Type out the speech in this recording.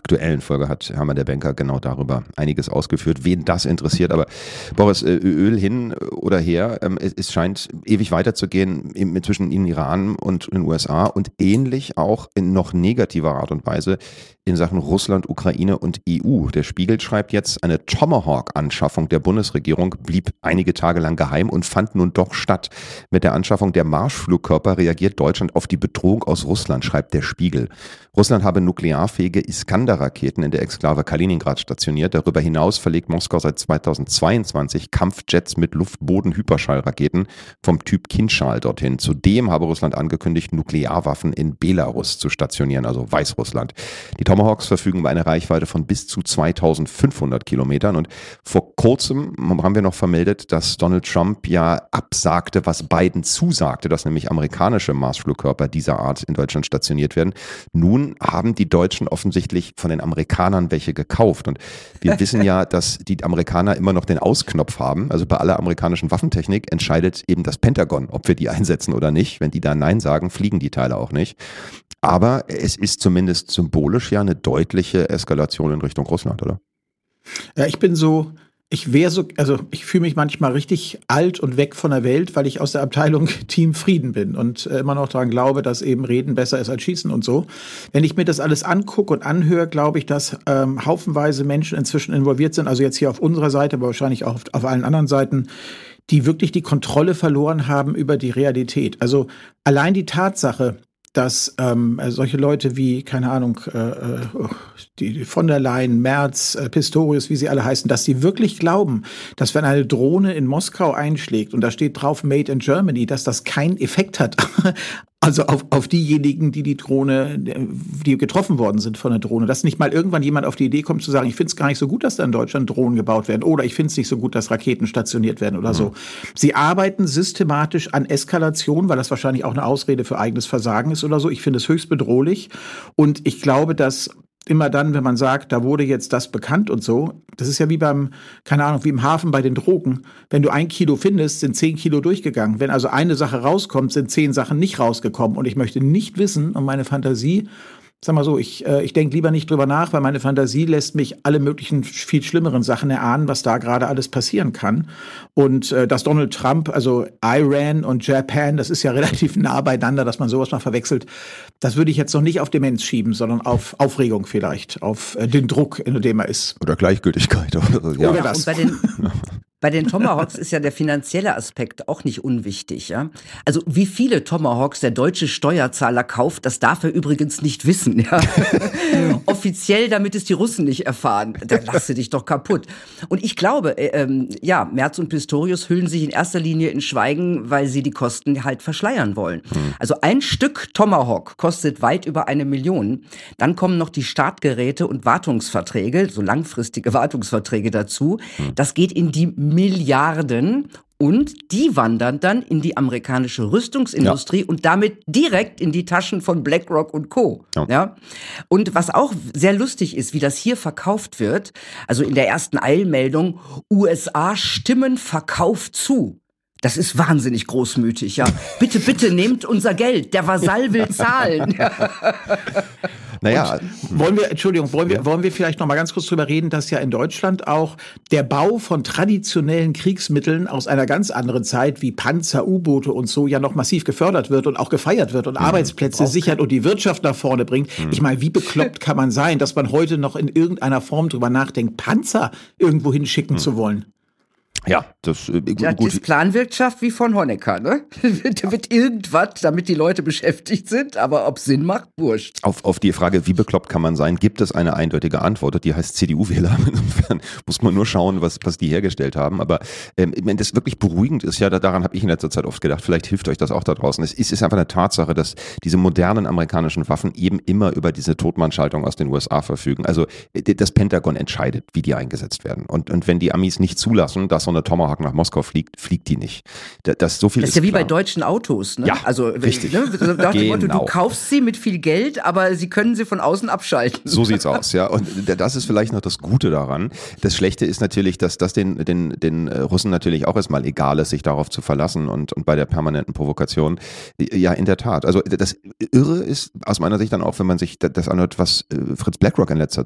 aktuellen Folge hat Hermann der Banker genau darüber einiges ausgeführt, wen das interessiert. Aber Boris, Öl hin oder her, es scheint ewig weiterzugehen zwischen Iran und den USA und ähnlich auch in noch negativer Art und Weise in Sachen Russland, Ukraine und EU. Der Spiegel schreibt jetzt, eine Tomahawk-Anschaffung der Bundesregierung blieb einige Tage lang geheim und fand nun doch statt. Mit der Anschaffung der Marschflugkörper reagiert Deutschland auf die Bedrohung aus Russland, schreibt der Spiegel. Russland habe nuklearfähige Iskander-Raketen in der Exklave Kaliningrad stationiert. Darüber hinaus verlegt Moskau seit 2022 Kampfjets mit Luft-Boden-Hyperschallraketen vom Typ Kinschal dorthin. Zudem habe Russland angekündigt, Nuklearwaffen in Belarus zu stationieren, also Weißrussland. Die Tomahawks verfügen über eine Reichweite von bis zu 2500 Kilometern und vor kurzem haben wir noch vermeldet, dass Donald Trump ja absagte, was Biden zusagte, dass nämlich amerikanische Marschflugkörper dieser Art in Deutschland stationiert werden. Nun haben die Deutschen offensichtlich von den Amerikanern welche gekauft und wir wissen ja, dass die Amerikaner immer noch den Ausknopf haben. Also bei aller amerikanischen Waffentechnik entscheidet eben das Pentagon, ob wir die einsetzen oder nicht. Wenn die da Nein sagen, fliegen die Teile auch nicht. Aber es ist zumindest symbolisch ja eine deutliche Eskalation in Richtung Russland, oder? Ja, ich fühle mich manchmal richtig alt und weg von der Welt, weil ich aus der Abteilung Team Frieden bin und immer noch daran glaube, dass eben Reden besser ist als Schießen und so. Wenn ich mir das alles angucke und anhöre, glaube ich, dass haufenweise Menschen inzwischen involviert sind, also jetzt hier auf unserer Seite, aber wahrscheinlich auch auf allen anderen Seiten, die wirklich die Kontrolle verloren haben über die Realität. Also allein die Tatsache, dass solche Leute wie, keine Ahnung, die von der Leyen, Merz, Pistorius, wie sie alle heißen, dass sie wirklich glauben, dass wenn eine Drohne in Moskau einschlägt und da steht drauf Made in Germany, dass das keinen Effekt hat. Also auf diejenigen, die getroffen worden sind von der Drohne. Dass nicht mal irgendwann jemand auf die Idee kommt zu sagen, ich finde es gar nicht so gut, dass da in Deutschland Drohnen gebaut werden oder ich finde es nicht so gut, dass Raketen stationiert werden oder so. Sie arbeiten systematisch an Eskalation, weil das wahrscheinlich auch eine Ausrede für eigenes Versagen ist oder so. Ich finde es höchst bedrohlich und ich glaube, dass immer dann, wenn man sagt, da wurde jetzt das bekannt und so, das ist ja wie wie im Hafen bei den Drogen. Wenn du 1 Kilo findest, sind 10 Kilo durchgegangen. Wenn also eine Sache rauskommt, sind 10 Sachen nicht rausgekommen. Und ich möchte nicht wissen, und meine Fantasie, sag mal so, ich denke lieber nicht drüber nach, weil meine Fantasie lässt mich alle möglichen viel schlimmeren Sachen erahnen, was da gerade alles passieren kann. Und dass Donald Trump, also Iran und Japan, das ist ja relativ nah beieinander, dass man sowas mal verwechselt, das würde ich jetzt noch nicht auf Demenz schieben, sondern auf Aufregung vielleicht, auf den Druck, in dem er ist. Oder Gleichgültigkeit. Oder das. Und bei den Tomahawks ist ja der finanzielle Aspekt auch nicht unwichtig. Ja? Also wie viele Tomahawks der deutsche Steuerzahler kauft, das darf er übrigens nicht wissen. Ja? Offiziell, damit es die Russen nicht erfahren. Da lass du dich doch kaputt. Und ich glaube, Merz und Pistorius hüllen sich in erster Linie in Schweigen, weil sie die Kosten halt verschleiern wollen. Also ein Stück Tomahawk kostet weit über 1 Million. Dann kommen noch die Startgeräte und Wartungsverträge, so langfristige Wartungsverträge dazu. Das geht in die Milliarden und die wandern dann in die amerikanische Rüstungsindustrie und damit direkt in die Taschen von BlackRock und Co. Ja. Und was auch sehr lustig ist, wie das hier verkauft wird, also in der ersten Eilmeldung, USA stimmen Verkauf zu. Das ist wahnsinnig großmütig, ja. Bitte, bitte nehmt unser Geld. Der Vasall will zahlen. Naja. Wollen wir vielleicht noch mal ganz kurz drüber reden, dass ja in Deutschland auch der Bau von traditionellen Kriegsmitteln aus einer ganz anderen Zeit wie Panzer, U-Boote und so ja noch massiv gefördert wird und auch gefeiert wird und Arbeitsplätze sichert und die Wirtschaft nach vorne bringt. Ich meine, wie bekloppt kann man sein, dass man heute noch in irgendeiner Form drüber nachdenkt, Panzer irgendwo hinschicken zu wollen? Ja, das ist Planwirtschaft wie von Honecker, ne? Da wird irgendwas, damit die Leute beschäftigt sind, aber ob Sinn macht, wurscht. Auf die Frage, wie bekloppt kann man sein, gibt es eine eindeutige Antwort, die heißt CDU-Wähler. Insofern muss man nur schauen, was die hergestellt haben. Aber das wirklich beruhigend ist, ja, daran habe ich in letzter Zeit oft gedacht, vielleicht hilft euch das auch da draußen. Es ist einfach eine Tatsache, dass diese modernen amerikanischen Waffen eben immer über diese Totmannschaltung aus den USA verfügen. Also das Pentagon entscheidet, wie die eingesetzt werden. Und wenn die Amis nicht zulassen, dass so eine Tomahawk nach Moskau fliegt die nicht. Das ist ja wie bei deutschen Autos, ne? Ja, also richtig. Ne? Nach dem Motto, du kaufst sie mit viel Geld, aber sie können sie von außen abschalten. So sieht's aus, ja. Und das ist vielleicht noch das Gute daran. Das Schlechte ist natürlich, dass das den Russen natürlich auch erstmal egal ist, sich darauf zu verlassen und bei der permanenten Provokation. Ja, in der Tat. Also das Irre ist aus meiner Sicht dann auch, wenn man sich das anhört, was Fritz BlackRock in letzter